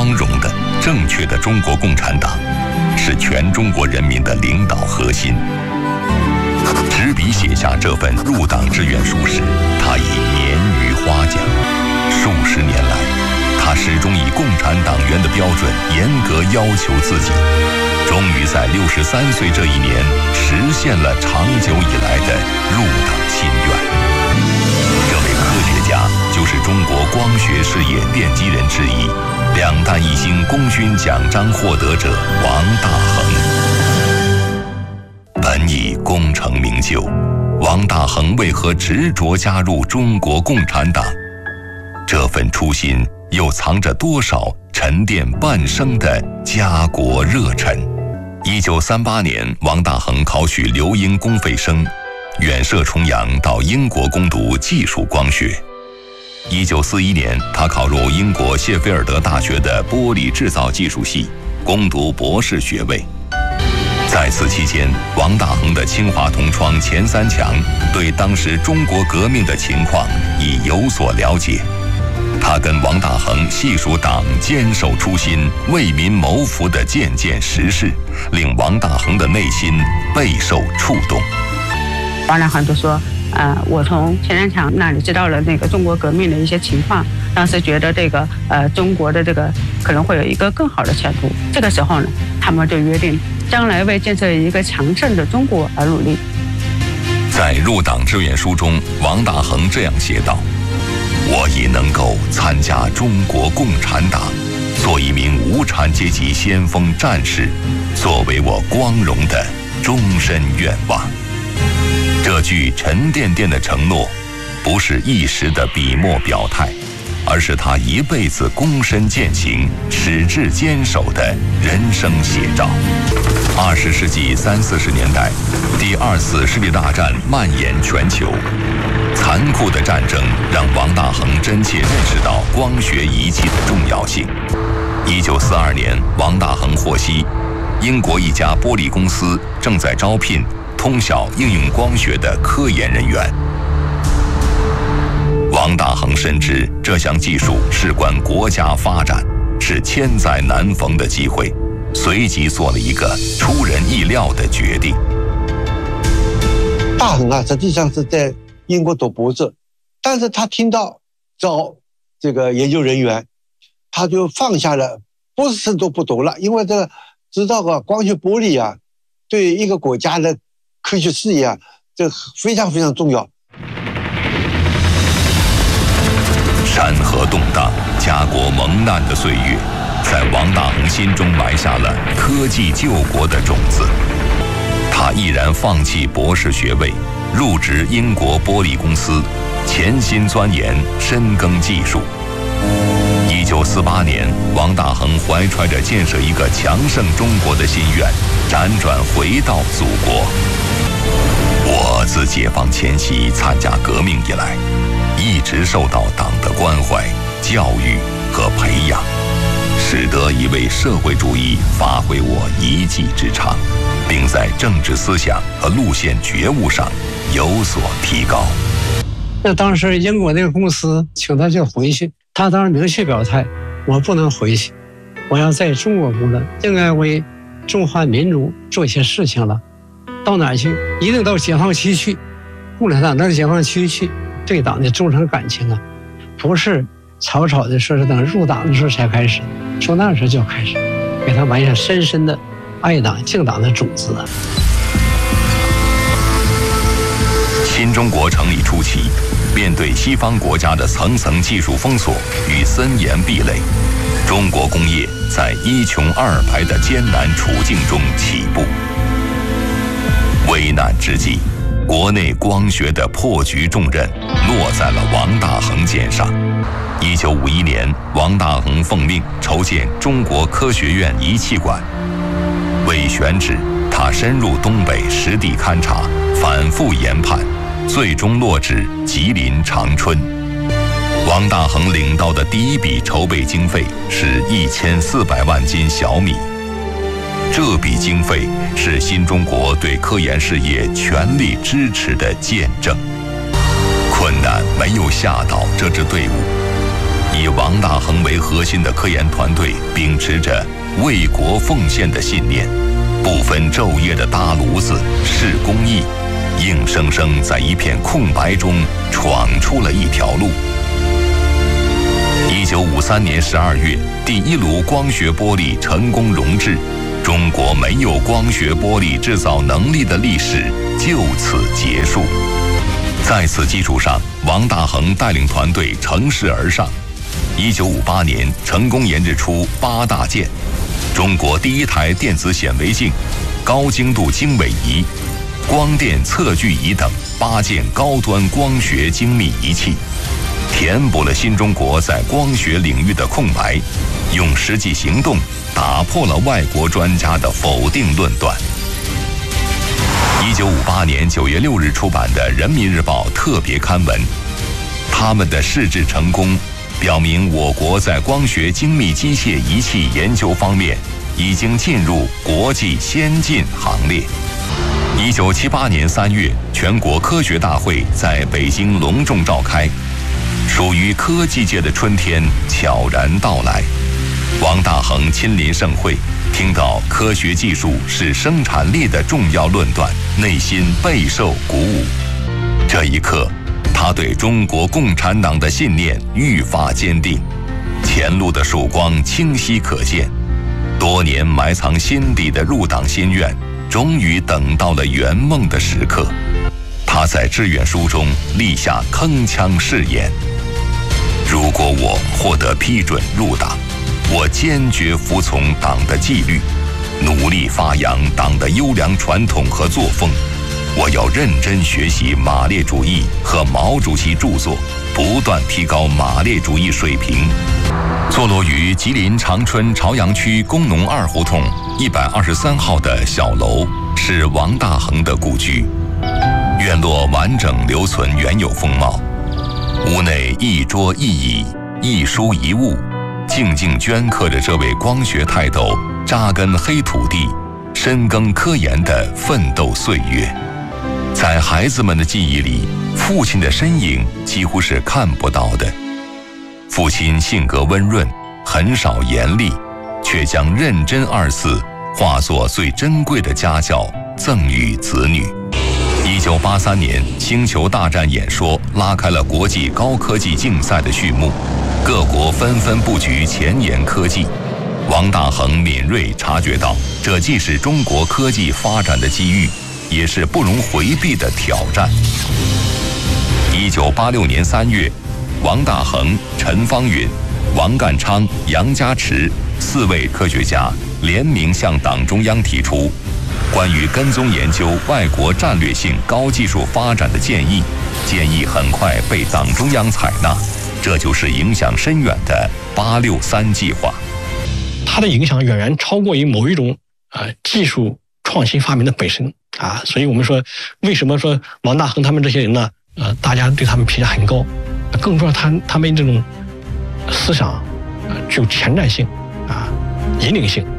光荣的、正确的中国共产党是全中国人民的领导核心。执笔写下这份入党志愿书时，他已年逾花甲。数十年来，他始终以共产党员的标准严格要求自己，终于在63岁这一年实现了长久以来的入党心愿。这位科学家就是中国光学事业奠基人之一，2弹1星功勋奖章获得者王大珩。本已功成名就，王大珩为何执着加入中国共产党？这份初心又藏着多少沉淀半生的家国热忱？1938年，王大珩考取留英公费生，远涉重洋到英国攻读技术光学。1941年，他考入英国谢菲尔德大学的玻璃制造技术系，攻读博士学位。在此期间，王大珩的清华同窗钱三强对当时中国革命的情况已有所了解。他跟王大珩细数党坚守初心、为民谋福的件件实事，令王大珩的内心备受触动。 王大珩就说：“我从钱三强那里知道了那个中国革命的一些情况，当时觉得这个中国的这个可能会有一个更好的前途。这个时候呢，他们就约定将来为建设一个强盛的中国而努力。” 在入党志愿书中，王大珩这样写道：“我已能够参加中国共产党，做一名无产阶级先锋战士，作为我光荣的终身愿望。”这句沉甸甸的承诺，不是一时的笔墨表态，而是他一辈子躬身践行、矢志坚守的人生写照。20世纪30、40年代，第2次世界大战蔓延全球，残酷的战争让王大珩真切认识到光学仪器的重要性。1942年，王大珩获悉，英国一家玻璃公司正在招聘通晓应用光学的科研人员。王大珩深知这项技术事关国家发展，是千载难逢的机会，随即做了一个出人意料的决定。 大珩实际上是在英国读博士，但是他听到招这个研究人员，他就放下了博士生都不读了，因为这个知道光学玻璃啊，对一个国家的科学事业啊，这非常非常重要。 山河动荡、家国蒙难的岁月，在王大珩心中埋下了科技救国的种子。他毅然放弃博士学位，入职英国玻璃公司，潜心钻研，深耕技术。1948年，王大珩怀揣着建设一个强盛中国的心愿，辗转回到祖国。我自解放前夕参加革命以来，一直受到党的关怀、教育和培养，使得以为社会主义发挥我一技之长，并在政治思想和路线觉悟上有所提高。 那当时英国那个公司请他就回去，他当时明确表态，我不能回去，我要在中国工作，应该为中华民族做一些事情了。到哪儿去？一定到解放区去，共产党到解放区去，对党的忠诚感情啊，不是草草的说是等入党的时候才开始，从那时候就开始，给他埋下深深的爱党敬党的种子啊。 新中国成立初期，面对西方国家的层层技术封锁与森严壁垒，中国工业在一穷二白的艰难处境中起步。危难之际，国内光学的破局重任落在了王大珩肩上。1951年，王大珩奉命筹建中国科学院仪器馆。为选址，他深入东北实地勘察，反复研判，最终落址吉林长春。王大珩领到的第一笔筹备经费是1400万斤小米。这笔经费是新中国对科研事业全力支持的见证。困难没有吓倒这支队伍。以王大珩为核核心的科研团队秉持着为国奉献的信念，不分昼夜的搭炉子试工艺，硬生生在一片空白中闯出了一条路。1953年12月，第一炉光学玻璃成功熔制，中国没有光学玻璃制造能力的历史就此结束。在此基础上，王大珩带领团队乘势而上。1958年，成功研制出8大件，中国第一台电子显微镜、高精度经纬仪、光电测距仪等8件高端光学精密仪器，填补了新中国在光学领域的空白，用实际行动打破了外国专家的否定论断。1958年9月6日出版的《人民日报》特别刊文，他们的试制成功，表明我国在光学精密机械仪器研究方面已经进入国际先进行列。1978年3月，全国科学大会在北京隆重召开，属于科技界的春天悄然到来。王大珩亲临盛会，听到科学技术是生产力的重要论断，内心备受鼓舞。这一刻，他对中国共产党的信念愈发坚定，前路的曙光清晰可见，多年埋藏心底的入党心愿终于等到了圆梦的时刻。他在志愿书中立下铿锵誓言：如果我获得批准入党，我坚决服从党的纪律，努力发扬党的优良传统和作风。我要认真学习马列主义和毛主席著作，不断提高马列主义水平。坐落于吉林长春朝阳区工农2胡同123号的小楼，是王大珩的故居。院落完整留存原有风貌，屋内一桌一椅，一书一物，静静镌刻着这位光学泰斗扎根黑土地、深耕科研的奋斗岁月。在孩子们的记忆里，父亲的身影几乎是看不到的。父亲性格温润，很少严厉，却将认真2字化作最珍贵的家教，赠予子女。1983年，星球大战演说拉开了国际高科技竞赛的序幕，各国纷纷布局前沿科技。王大珩敏锐察觉到，这既是中国科技发展的机遇，也是不容回避的挑战。1986年3月，王大珩、陈方允、王淦昌、杨家池4位科学家联名向党中央提出关于跟踪研究外国战略性高技术发展的建议，建议很快被党中央采纳，这就是影响深远的863计划。 它的影响远远超过于某一种技术创新发明的本身啊，所以我们说，为什么说王大珩他们这些人呢？大家对他们评价很高，更重要，他们这种思想具有前瞻性引领性。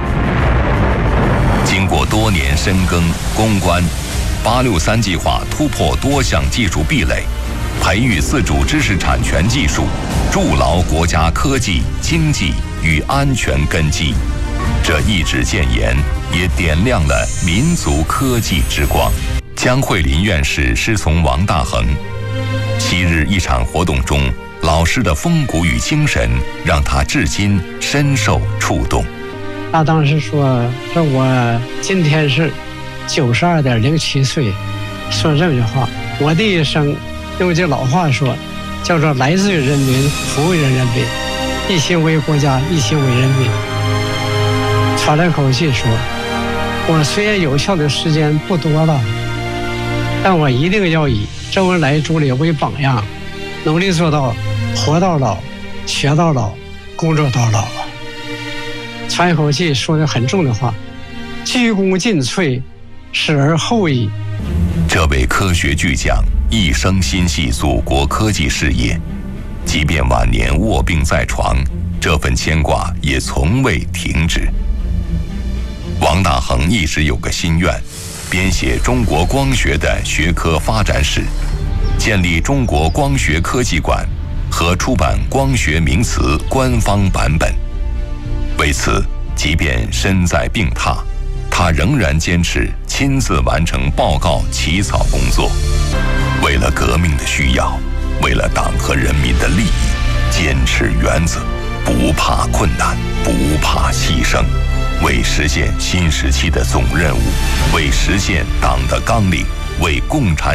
经过多年深耕攻关，863计划突破多项技术壁垒，培育自主知识产权技术，筑牢国家科技、经济与安全根基。这一纸谏言也点亮了民族科技之光。江惠林院士师从王大珩。昔日一场活动中，老师的风骨与精神让他至今深受触动。 他当时说我今天是92.07岁，说这句话，我的一生用句老话说，叫做来自于人民，服务于人民，一心为国家，一心为人民。喘了口气说，我虽然有效的时间不多了，但我一定要以周恩来主理为榜样，努力做到活到老，学到老，工作到老。喘一口气说的很重的话，鞠躬尽瘁，始而后已。 这位科学巨匠一生心系祖国科技事业，即便晚年卧病在床，这份牵挂也从未停止。王大珩一直有个心愿，编写中国光学的学科发展史，建立中国光学科技馆， 和出版光学名词官方版本。为此，即便身在病榻，他仍然坚持亲自完成报告起草工作。为了革命的需要，为了党和人民的利益，坚持原则，不怕困难，不怕牺牲，为实现新时期的总任务，为实现党的纲领，为共产